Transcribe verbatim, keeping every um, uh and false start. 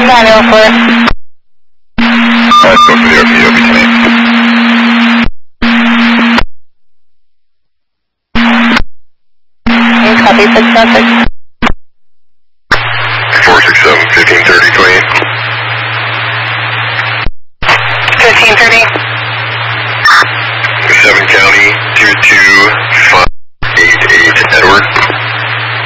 nine oh four. Alright, go for the O P, O P tonight. Copy, six one six. four six seven, fifteen thirty, twenty-eight. fifteen thirty. seven County, two two five.